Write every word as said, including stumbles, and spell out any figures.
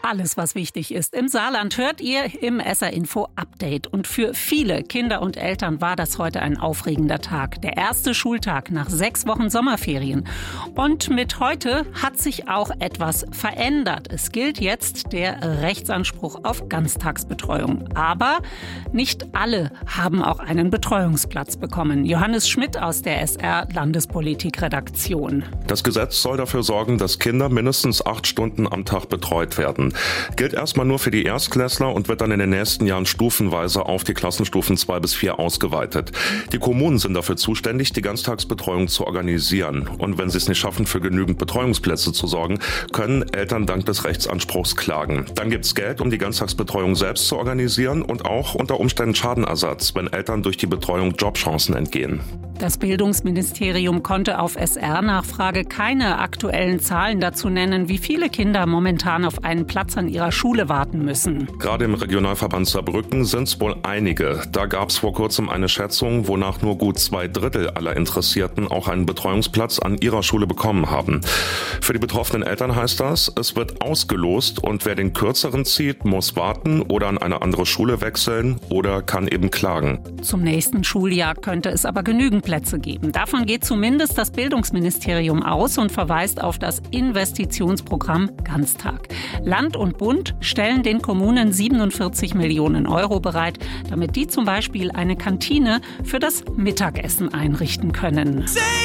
Alles, was wichtig ist im Saarland, hört ihr im S R Info Update. Und für viele Kinder und Eltern war das heute ein aufregender Tag. Der erste Schultag nach sechs Wochen Sommerferien. Und mit heute hat sich auch etwas verändert. Es gilt jetzt der Rechtsanspruch auf Ganztagsbetreuung. Aber nicht alle haben auch einen Betreuungsplatz bekommen. Johannes Schmidt aus der S R-Landespolitik-Redaktion. Das Gesetz soll dafür sorgen, dass Kinder mindestens acht Stunden am Tag betreut werden. Gilt erstmal nur für die Erstklässler und wird dann in den nächsten Jahren stufenweise auf die Klassenstufen zwei bis vier ausgeweitet. Die Kommunen sind dafür zuständig, die Ganztagsbetreuung zu organisieren. Und wenn sie es nicht schaffen, für genügend Betreuungsplätze zu sorgen, können Eltern dank des Rechtsanspruchs klagen. Dann gibt es Geld, um die Ganztagsbetreuung selbst zu organisieren und auch unter Umständen Schadenersatz, wenn Eltern durch die Betreuung Jobchancen entgehen. Das Bildungsministerium konnte auf S R-Nachfrage keine aktuellen Zahlen dazu nennen, wie viele Kinder momentan auf einen Platz an ihrer Schule warten müssen. Gerade im Regionalverband Saarbrücken sind es wohl einige. Da gab es vor kurzem eine Schätzung, wonach nur gut zwei Drittel aller Interessierten auch einen Betreuungsplatz an ihrer Schule bekommen haben. Für die betroffenen Eltern heißt das, es wird ausgelost und wer den kürzeren zieht, muss warten oder an eine andere Schule wechseln oder kann eben klagen. Zum nächsten Schuljahr könnte es aber genügend Plätze geben. Davon geht zumindest das Bildungsministerium aus und verweist auf das Investitionsprogramm Ganztag. Land und Bund stellen den Kommunen siebenundvierzig Millionen Euro bereit, damit die zum Beispiel eine Kantine für das Mittagessen einrichten können.